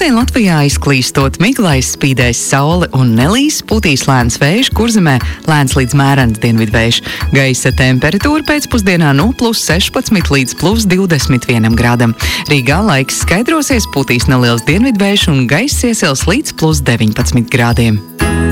Šodien Latvijā izklīstot miglais spīdēs saule un nelīs, putīs lēns vējš, Kurzemē lēns līdz mērens dienvidvējš. Gaisa temperatūra pēcpusdienā no +16 līdz +21 grādam. Rīgā laiks skaidrosies, putīs neliels dienvidvējš un gaiss iesils līdz +19 grādiem.